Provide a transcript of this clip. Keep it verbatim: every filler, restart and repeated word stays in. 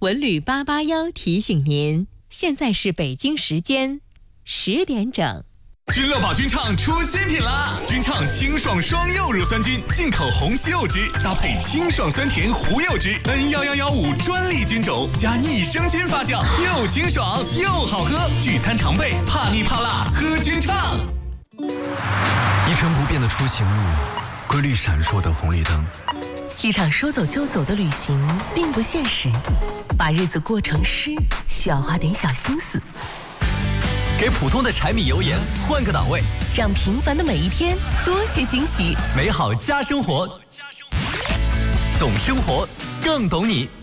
文旅八八幺提醒您，现在是北京时间十点整。 君乐宝君畅出新品啦！君畅清爽双柚乳酸菌，进口红西柚汁搭配清爽酸甜胡柚汁 ，N 一一一五专利菌种加益生菌发酵，又清爽又好喝。聚餐常备，怕腻怕辣喝君畅。 一成不变的出行路，规律闪烁的红绿灯。 一场说走就走的旅行并不现实，把日子过成诗需要花点小心思。 给普通的柴米油盐换个档位， 让平凡的每一天多些惊喜。 美好加生活，懂生活更懂你。